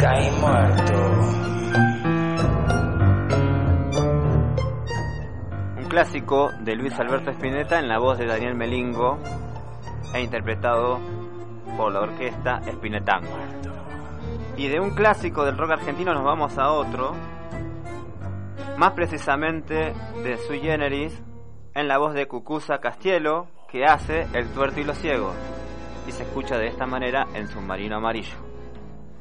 caí muerto. Un clásico de Luis Alberto Spinetta en la voz de Daniel Melingo e interpretado por la orquesta Spinetango. Y de un clásico del rock argentino nos vamos a otro, más precisamente de Sui Generis, en la voz de Cucuza Castielo, que hace El tuerto y los ciegos, y se escucha de esta manera en Submarino Amarillo.